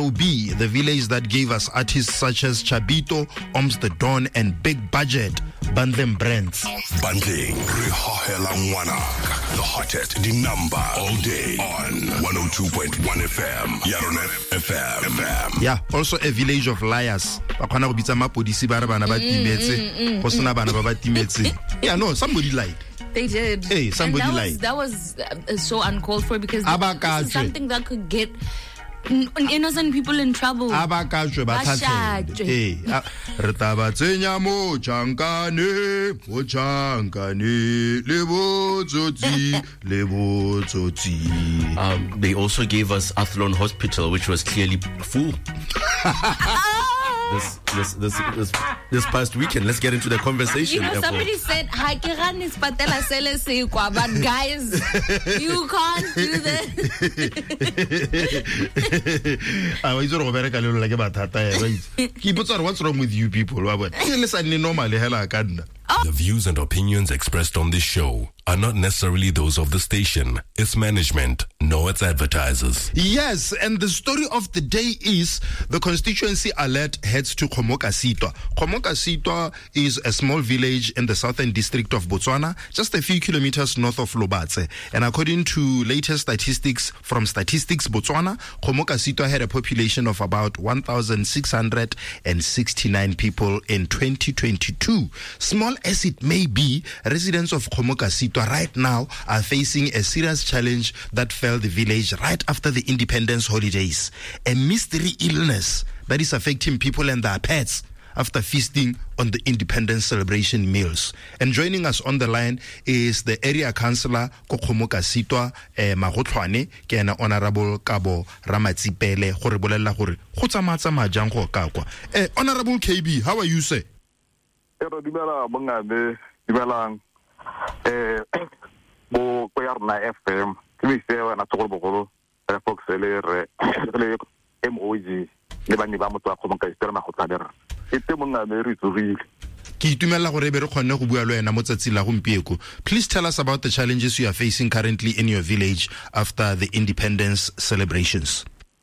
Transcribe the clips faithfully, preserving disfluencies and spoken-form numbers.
O B, the village that gave us artists such as Chabito, Oms the Dawn, and Big Budget, Bundling Brands. Bundling, Rihahela Ngwanaka, the hottest, the number, all day on one oh two point one F M, Yarona F M. Yeah, also a village of liars. Yeah, no, somebody lied. They did. Hey, somebody and that lied. Was, that was uh, so uncalled for because this is something that could get n- innocent people in trouble. Abakajwe bathathe. Hey, retaba tsenya mo chankane, mo chankane, lebo tsotsi, lebo tsotsi. Um, they also gave us Athlone Hospital, which was clearly full. This, this this this this past weekend. Let's get into the conversation. You know, somebody said, "Hakiran is patela sele seikwa," but guys, you can't do that. What's wrong with you people? The views and opinions expressed on this show are not necessarily those of the station, its management, nor its advertisers. Yes, and the story of the day is the constituency alert heads to Khomokasitwa. Khomokasitwa is a small village in the southern district of Botswana, just a few kilometers north of Lobatse. And according to latest statistics from Statistics Botswana, Khomokasitwa had a population of about one thousand six hundred sixty-nine people in twenty twenty-two. Small as it may be, residents of Khomokasitwa right now are facing a serious challenge that fell the village right after the independence holidays. A mystery illness that is affecting people and their pets after feasting on the independence celebration meals. And joining us on the line is the area councillor ko Khomokasitwa eh, Magotlhwane ke ena Honorable Kabo Ramatsipele gore bolella gore go tsamatsa jang go ka kwa. Eh, Honorable K B, how are you, sir? Ero dibela bongabe dibelang eh bo ko yarna F M ke se wa na tsogolo bogolo re fox le re le M O G le bani ba motho a Khomokasitwa ma go tsadera ite mongabe re tsorile ke itumela gore be re kgonne go bua le wena mo tsatsi la gompieko. Please tell us about the challenges you are facing currently in your village after the independence celebrations.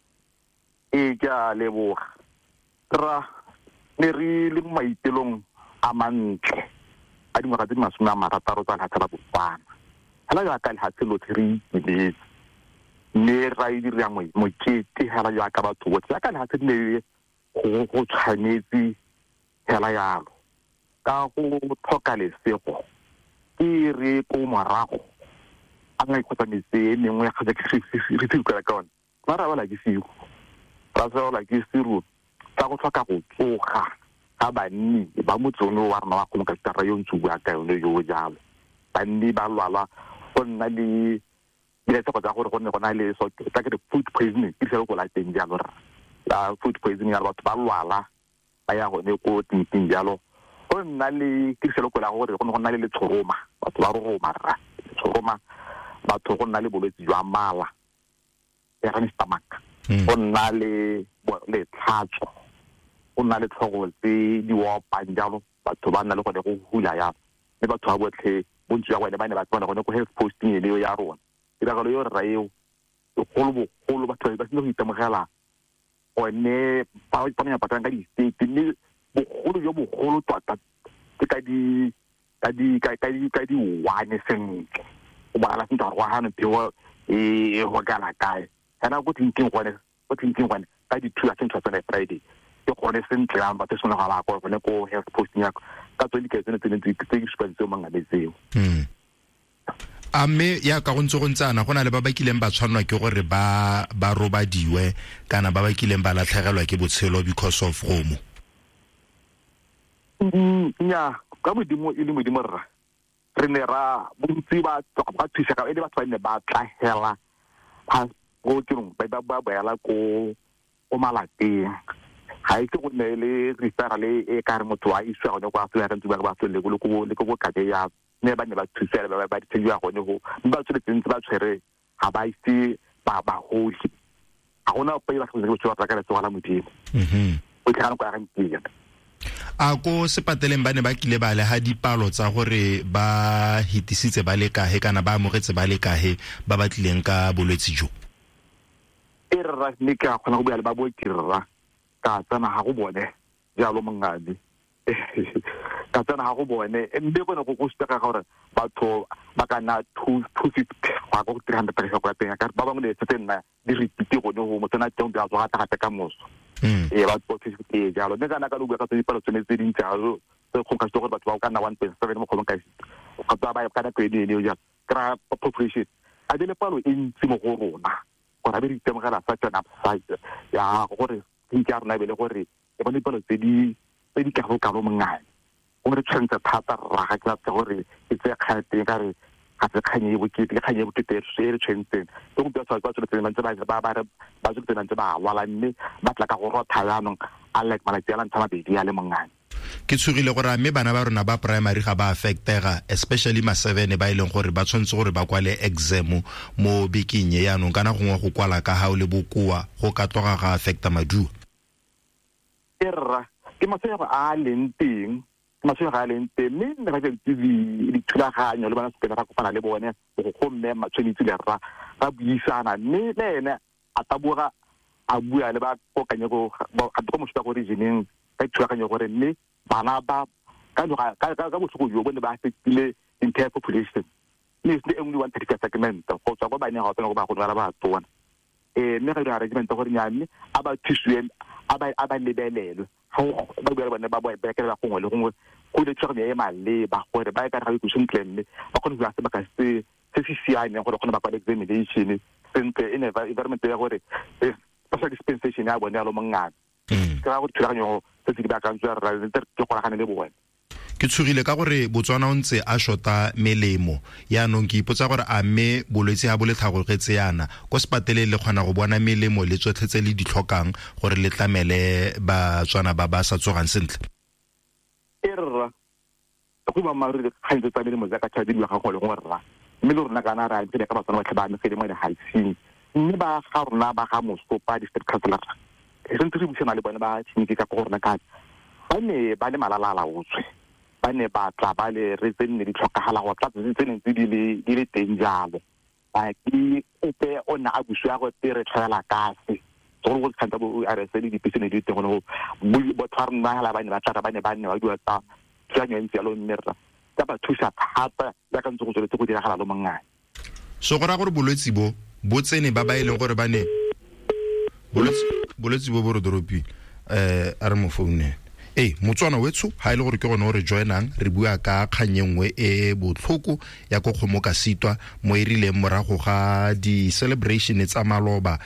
e ka leboga tra ne re le maitelong a mantle a dingwaga tse masome a marataro tsa lehatshe la Botswana hela ya ka lehatshe lotlhe re itse ne ra e dira mokete hela ya ka batho botlhe ya ka lehatshe ne go go tshwanetse hela yalo ka go tlhoka lesego ke re ko morago a nna ikgotsa metse e mengwe ga re se ka ka ona ba ra bala ke sigo ra sa bala ke sigo ka go tlhoka go tsoga ga banni ba motsono wa rena wa Khomokasitwa yo ntsubu a ka yone yo jalo banni ba lwala go nna le ile tsa go tsa gore go ne go na le so tsa ke food poisoning ke se go la teng jalo la food poisoning ya batho ba lwala ba ya go ne ko tinting jalo go nna le ke se go la gore go ne go na le letshoroma batho ba roma ra letshoroma batho go nna le bolwetse jwa mala ya ga stomach go nna le le tlhatso go nna le tlhogo tse di opa jalo batho ba nna le go ne go hula ya le batho ba botlhe bontsi ya bone ba ne ba tsona go ne go health posting le ya rona diragalo yo ra eo go lo bogolo batho ba se go itemogela o ne ba ba ne ba tsanga di state ne bogolo yo bogolo tota ke ka di ka di ka di ka di one sentle o ba la ntwa go hana pewa e go gala kae ana go thinking gone go thinking gone ka di two a tshentwa tsena Friday ke gone sentle a ba tsona ga ba go ne ko health posting ya ka tsone ke tsene tsene tse ke sponsor manga letseo mm ame ya ka go ntse go ntsana gona le ba ba kileng ba tshwanwa ke gore ba ba robadiwe kana ba ba kileng ba latlhegelwa ke botshelo because of gomo. mm nya ka modimo ile modimo rra re ne ra bontsi ba ba thusa ka ene batho ba ne ba tlahela pa go tsong ba ba ba ba la ko o malate ha itse go ne le referral e ka re motho a iswa go kwa fela re ntse ba ba tsole go go le go ka ya ne ba ne ba thusa ba ba ditsewa go ne go ba tsole tsentse ba tshwere ha ba ise ba ba holi a gona pa ila go tswa ka le tswala modimo mhm o tsana kwa ga ntse a ko sepateleng ba ne ba kile ba le ha dipalo tsa gore ba hitisitse ba le kae kana ba amogetse ba le kae ba batlileng ka bolwetse jo. e rra ne ka khona go bua le ba bo kirra ka tsana ha go bone jalo mongadi ka tsana ha go bone mme go ne go go steka gore batho ba kana two fifty ga go three hundred go ya teng ka ba bangwe le tsetena di repeat go no mo tsena teng ba tswa ga ta ka moso e ba two fifty jalo ne kana ka lo bua ka dipalo tsene tse dintsi jalo go ka se go batho ba kana one point seven mo kgolong ka ka ba ba kana pedi le ya kra population a dile palo e ntsi mo go rona gore be re itemogela sa tsena upside ya gore ke re na bele gore e bone palo tse di tse di ka go ka lo mongane gore tshwantse thata ra ga ka tsa gore e tse kgate ka re ga se khanye bo ke ke khanye bo ke te se re tshwantse go bua tsa ba tsole tsena ba ba ba ba tsole tsena ba wala mme ba tla ka go rotha yanong a like mala tsela ntama be di ya le mongane ke tshogile gore a mme bana ba rona ba primary ga ba affectega especially ma seven ba ileng gore ba tshwantse gore ba kwale exam mo bikinye yanong kana gongwe go kwala ka ha o le bokoa go ka toga ga affecta maduo erra ke masego a lenteng masego a lenteng mme ne ba tse di di thulaganyo le bana se ka kopana le bone go go mme matshwanitse le rra ba buisana mme le ene a taboga a bua le ba kokanye go a go mo go regioneng ka thulaganyo gore mme bana ba ka ka ka go go yo bone ba affectile entire population mme se only one thirty segment go tswa go bana ga tsena go ba go ba ba tsona eh mme ga arrangement go nyane aba tshweng aba aba lebelelo go ba ba bana ba ba ka ba gongwe le gongwe go le tsere ya male ba gore ba ka ga go sentleng ba go nna se ba ka se se se siane gore go na ba kwa examination sentle in environment ya gore social dispensation ya bone ya lo mongana ka go thulaganyo se se ba ka ntse ra re ke go ragana le bone ke tshogile ka gore Botswana o ntse a shota melemo ya nong ke ipotsa gore a mme bolwetse ha bo le tlhagogetse yana go sepatele le khona go bona melemo le tsotlhetse le ditlhokang gore le tlamele ba Tswana ba ba sa tsogang sentle erra go ba ma re khantse tsa melemo za ka tshadi di ga go le go rra mme le rona kana ra ntse ka Batswana ba tlhabane ke mo le halsing mme ba ga rona ba ga moso pa district councilor e sentse re buisana le bona ba tshini ka go rona ka ba ne ba le malala la utswe ba ne ba tla ba le re tsene di tlhokagala go tla tsene tse di le di le teng jalo ba ke ope ona a busu ya go tere tlhala ka se go go tsanta bo a re se di pisene di teng go bo tshwarna hala ba ne ba tla ba ne ba ne ba dua tsa tsanyo ntse lo mmerra ka ba thusa thata ya ka ntse go tsweletse go diragala lo mangane so go ra gore bolwetsi bo bo tsene ba ba ile gore ba ne bolwetsi bolwetsi bo bo re doropi eh a re mo phone eh Motswana wetsu ha ile gore ke gone re joinang re bua ka kganyengwe e botlhoko ya go kgomoka sitwa mo irile morago ga di celebration tsa maloba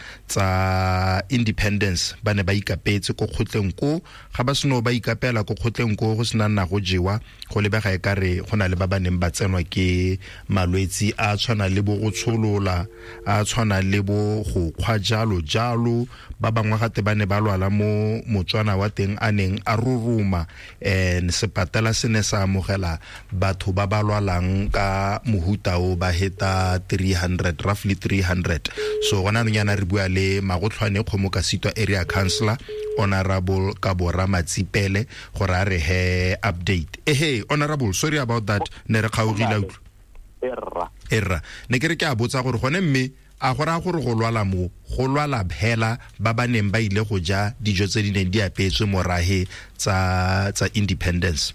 tsa independence bane ba ikapetse go khotleng ko ga ba seno ba ikapela go khotleng ko go sena nna go jewa go lebega e kare gona le ba baneng ba tsenwa ke malwetsi a tshwana le bo go tsholola a tshwana le bo go khwa jalo jalo ba bangwe gate bane ba lwala mo Motswana wa teng a neng a ruma en sepatala sene sa amogela batho ba ba lwalang ka mohuta o ba heta three hundred roughly three hundred so gona no nyana re bua le Magotlhwane Kgomoka Sitwa area councillor honorable Kabora Matsipele gore a re he update eh hey honorable sorry about that ne re khaogile utlo erra erra ne ke re ke a botsa gore gone mme a gora gore go lwala mo go lwala phela ba baneng ba ile go ja dijo tse di neng di apetswe morahe tsa tsa independence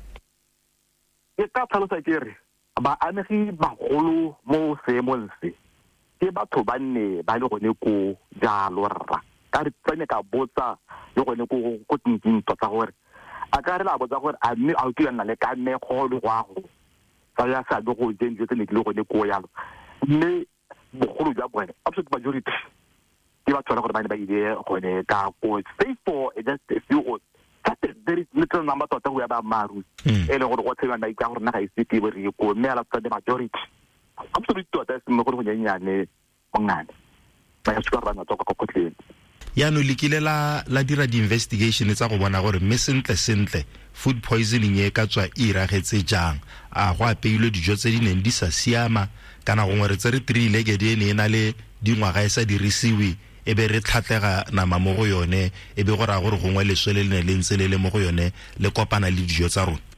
ke ka tlhalosa ke re ba amegi bagolo mo seemonse ke batho ba nne ba le gone ko jalo rra ka re tsene ka botsa le gone ko go tinking tota gore a ka re la botsa gore a mme a utlwana le ka mme go le go sa ya sa go go jenje tse ne le gone ko yalo mme bogolo ja bone absolute majority ke ba tsona gore ba ne ba ile gone ka go stay for just a few or that is very little number tota go ya ba maru e le gore go tsena ba ka gore na ga ise ke re go mme ala tsone majority absolute tota se mo go go nyane mongane ba ya tshwara na toka go tleng ya no likile la la dira di investigation tsa go bona gore mme sentle sentle food poisoning e ka tswa iragetse jang a go apeile dijo tse di neng di sa siama kana gongwe re tsere three lege di ene na le dingwaga e sa dirisiwe e be re tlhatlega nama mo go yone e be go ra gore gongwe leswele le ne le ntse le le mo go yone le kopana le dijo tsa rona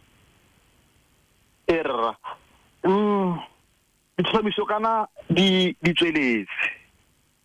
erra mm ditlhomiso kana di di tsweletse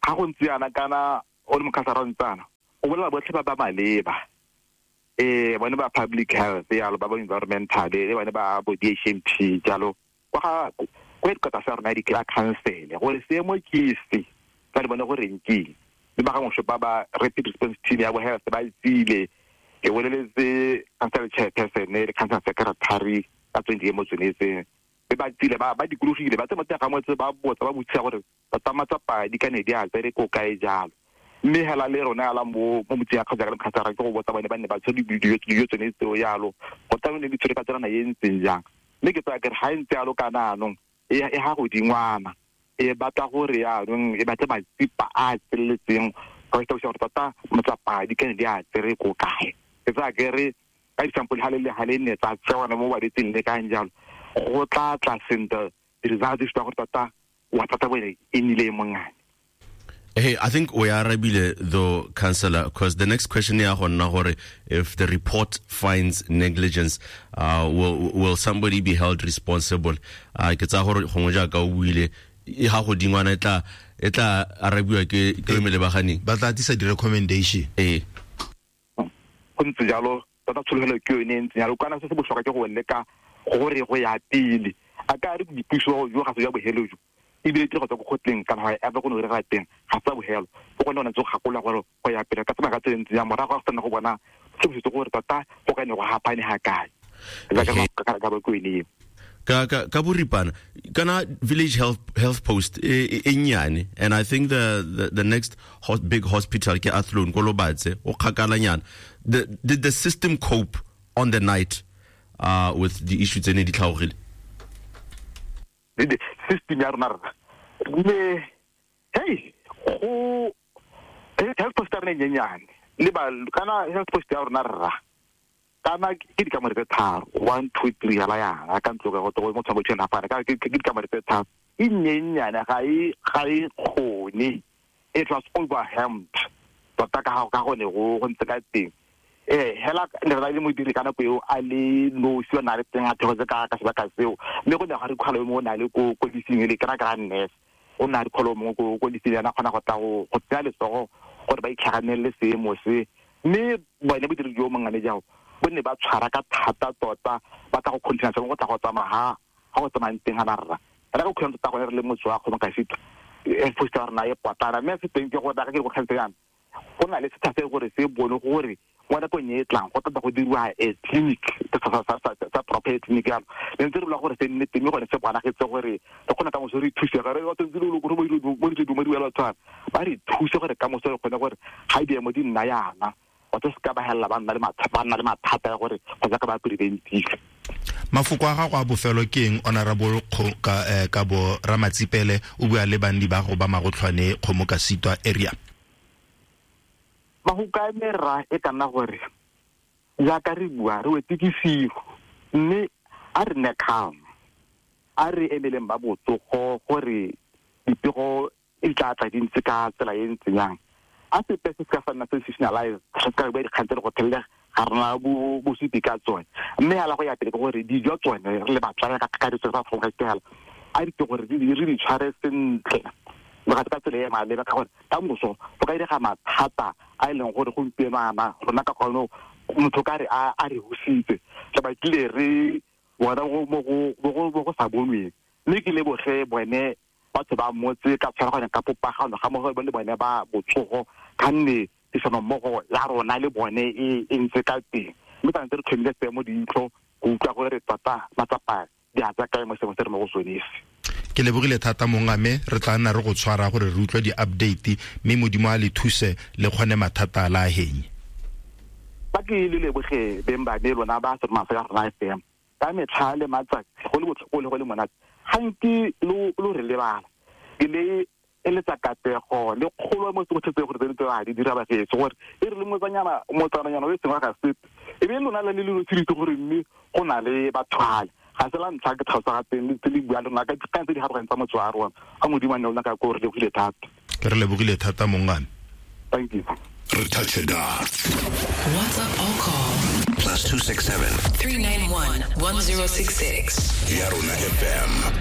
ga go ntse yana kana o le mokhasarantsana o bolela botlhe ba ba maleba eh bone ba public health ya lo ba ba environmental le bone ba bo D H M P jalo kwa go e ka tsara na di kla council go le se mo kisi ka le bone go renki le ba ga mo shopa ba rapid response team ya bo health ba tsile ke woleletse council chairperson le council secretary ka twenty mo tsonetse be ba tsile ba ba dikulufile ba tsamaya ga mo tse ba botsa ba botsa gore ba tamatsa pa di kanedi a tsere ko kae jalo mme hela le rona ala mo mo motse ya kgaja ka khatsara ke go botsa bane ba ne ba tshodi video yo tsone tseo yalo go tsamile di tsere ka tsena ye ntseng jang mme ke tsa ke ha ntse yalo kana no e e ha go dingwana e batla gore ya e batla ba tsipa a tselletseng go tsa go tata motsapa di kanedi a tsere ko kae ke tsa ke re ka example ha le le ha le ne tsa tswana mo ba ditseng le ka njalo go tla tla senda di results di go tata wa tata bone inile mongane. Hey, I think we are rabile though, Councillor, because the next question here on Nahore, if the report finds negligence, uh, will will somebody be held responsible? Uh, ke tsa hore homoja ka uile e ha go dingwana etla etla arabiwa ke ke mele ba gani ba tla tisa di recommendation eh go ntse jalo ba tshologelwa ke yone ntse jalo kana se se botlhokwa ke go leka gore go ya pele a ka re dipuso yo ga se ya bohelojo e bile ke go tsa go khotleng kana ha ebe go no re ga teng ga sa bohelo go gona ntse go gakola gore go ya pele ka tsama ka tsentse ya morago ga tsena go bona se se gore tata go ka ne go hapane ha kae la ka ka ka ba go ini ka ka ka buripana kana village health health post e nyane, and I think the the, the next hot, big hospital ke Athlone Kolobatse o khakalanyana. The did the system cope on the night uh with the issues in di tlhaogile? The system ya rona le hey go health post ya rona nyane le ba kana health post ya rona rra kana ke di kamare tse tharo one two three ala ya ka ntlo ka go go mo tsabo tsena fa ka ke di kamare tse tharo e nyenyana ga e ga e khone it was overwhelmed tota ka ga go ne go go ntse ka teng eh hela le ra le mo dire kana peo ale no sio na re teng a tloze ka ka se ba ka seo le go ne ga re khalo mo na le ko ko di singele kana ka nnes o na re khalo mo ko ko di singele na khona go tla go go tsaya le sogo gore ba itlhaganelle se mo se mme ba ne bo dire jo mangane jao bone ba tshwara ka thata tota ba tla go continue go tla go tsamaha ga go tsamaya teng ga rra ra go khona tota go re le motho wa go mo ka sitwa e foster na e patara mme se teng ke go da ke go kgantse yana go na le se tsa gore se bone gore ngwana go nyetlang go tla go dirwa e clinic sa sa sa sa proper clinic ya le ntse re bula gore se nne teng go ne se bona ke tse gore re kgona ka mo se re thuse ga re go tse dilo go mo dilo mo dilo mo dilo tsana ba re thuse gore ka mo se re kgona gore ha di mo di nna yana o tse ska ba hella ba nna le mathata nna le mathata gore go ja ka ba preventive. Mafoko a ga go a bofelo ke eng honorable ka ka bo Ramatsipele o bua le bandi ba go ba magotlhwane Khomoka Sitwa area? Mahuka mera e kana gore ya ka re bua re wetikisigo mme a re ne calm a re emeleng ba botsogo gore dipego e tla tla dintse ka tsela e ntsenyang a se pese ka fana sensationalize ka ba di khantsele go tella ga rena bo bo se dika tsone mme ala go ya pele gore di jo tsone re le batswana ka ka ditso tsa tlhoga tela a di gore di re di tshware sentle ba ka tsela ya male ba ka gore ta moso go ka ire ga mathata a ileng gore go mpena ana rona ka kgono motho ka re a a re husitse tla ba tle re wona go mo go go go sa bonwe le ke le boge bone batho ba motse ka tshwaragana ka popagano ga mo go bone bone ba botsogo ka nne di sono mmogo ya rona le bone e ntse ka teng mme ba ntse re tlhomile se mo dintlo go utlwa gore tata matsapa di a tsaka mo se mo se re mo go sonisi. Ke lebogile thata mongame re tla nna re go tshwara gore re utlwe di update mme modimo a le thuse le khone mathata la henye ba ke le leboge bemba le lona ba se mafa ya rona F M ka metlha le matsatsi go le botlhoko le go le monate hanki lo lo re le bana ke le ele tsa katego le kgolo mo se go tshetse gore tsene tsa di dira ba ke se gore e re le motsanyana motsananyana we sengwa ka sit e be lona le le lo tsitse gore mme go na le bathwala ga se la ntlha ke tlhausa ga teng le tseli bua le nna ka ditse di harogantsa motho a rona a modimo a nna ka go re le go ile thata ke re le bogile thata mongane. Thank you. Touch it up. WhatsApp or call plus two six seven three nine one one zero six six. Yarona F M.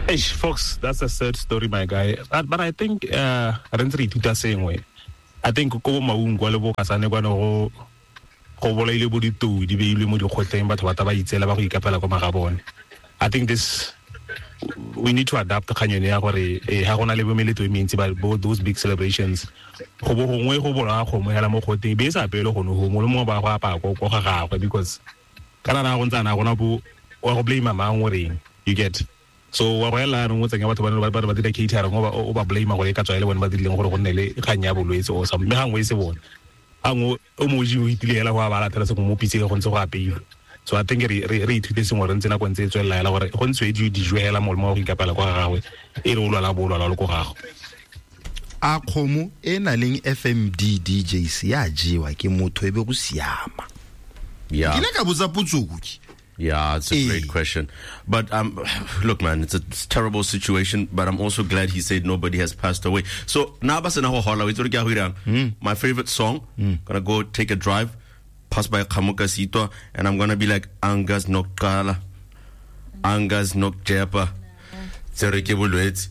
Hey, folks, that's a sad story, my guy. But, but I think uh, I don't read the same way. I think go maung go le bo kasane go no go bola ile bo ditu di be ile mo di khotleng batho ba ta ba itsela ba go ikapela go magabone. I think this we need to adapt the kanyone ya gore eh ha gona le bo meleto e mentsi ba those big celebrations go bo gongwe go bola go mo hela mo khote be sa pele go no go mo le mo ba go apa go go ga gagwe because kana na go ntsana gona bo o go blame mama ngoreng you get. So wa rela no motse nga batho ba ba ba dira cater ngo ba o ba blame go le ka tswa ile bona ba dileng gore go nne le kganya bolwetse o sa mme hangwe se bona ango o mo ji o itile hela go ba la tela se go mo pitse go ntse go apile. So I think re re re ithute sengwe re ntse na go ntse tswela hela gore go ntse di di jwela mo mo go ikapela kwa gagwe e re o lwa la bolwa la go gago a khomo e na leng F M D D Js ya jiwa ke motho e be go siama. Yeah. Ke le ka botsa potsuki. Yeah, it's a hey. great question. But um, look, man, it's a terrible situation. But I'm also glad he said nobody has passed away. So now, mm. my favorite song. Mm. Gonna go take a drive, pass by Kamukasito, and I'm gonna be like Angas Nokala, Angas Nokjepa, Zerekebuluet.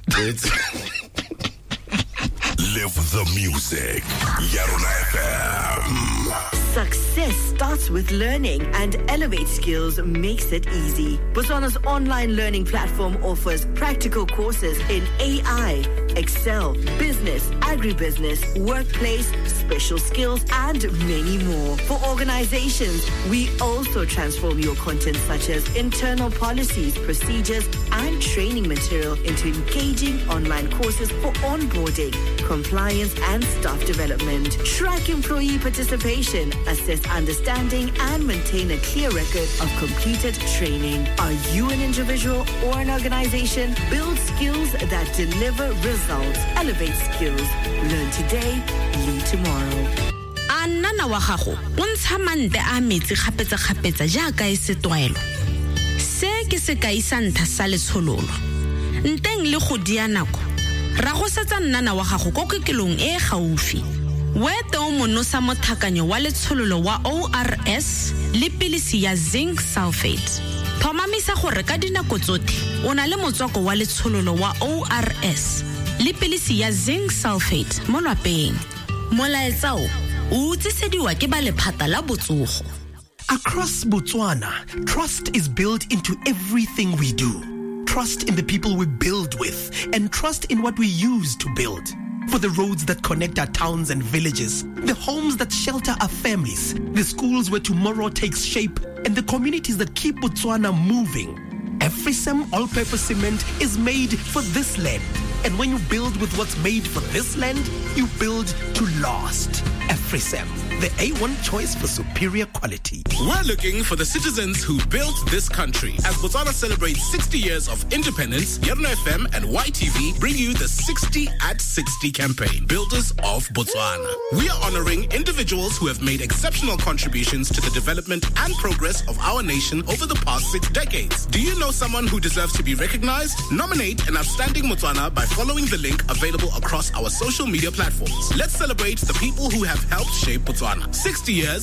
Live the music. Yarona F M. Success starts with learning, and Elevate Skills makes it easy. Botswana's online learning platform offers practical courses in A I, Excel, business, agribusiness, workplace, special skills, and many more. For organizations, we also transform your content such as internal policies, procedures, and training material into engaging online courses for onboarding, compliance, and staff development. Track employee participation, assess understanding, and maintain a clear record of completed training. Are you an individual or an organization? Build skills that deliver results. Elevate skills. Learn today, lead tomorrow. Anana wa gago o ntsha mante a metsi kgapetsa kgapetsa jaaka e setwaelo. Se ke se ka isa ntha sa letshololo. Nteng le go dia nako. Ra go setsa nnana wa gago go kekelong e gaufi. Wete o monosa mothakanyo wa letshololo wa O R S le pilisi ya zinc sulfate. Thomamisa gore ka dinako tsotlhe o na le motswako wa letshololo wa O R S le pilisi ya zinc sulfate mo lapeng. Molaetsa o o tsesediwa ke ba lephata la botsogo. Across Botswana, trust is built into everything we do. Trust in the people we build with, and trust in what we use to build. For the roads that connect our towns and villages, the homes that shelter our families, the schools where tomorrow takes shape, and the communities that keep Botswana moving. Africem all-purpose cement is made for this land. And when you build with what's made for this land, you build to last. Africem, the A one choice for superior quality. We're looking for the citizens who built this country. As Botswana celebrates sixty years of independence, Yarona F M and Y T V bring you the sixty at sixty campaign, Builders of Botswana. We are honoring individuals who have made exceptional contributions to the development and progress of our nation over the past six decades. Do you know someone who deserves to be recognized? Nominate an outstanding Botswana by following the link available across our social media platforms. Let's celebrate the people who have helped shape Botswana. sixty years